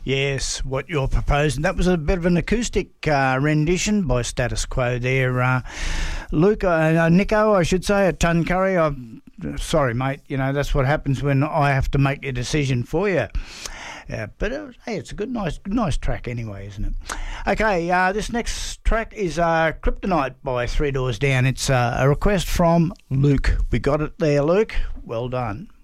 Yes, what you're proposing. That was a bit of an acoustic rendition by Status Quo there. Nico, I should say, at Tuncurry. Sorry, mate. You know, that's what happens when I have to make a decision for you. Yeah, but hey, it's a nice track anyway, isn't it? Okay, this next track is Kryptonite by Three Doors Down. It's a request from Luke. We got it there, Luke. Well done.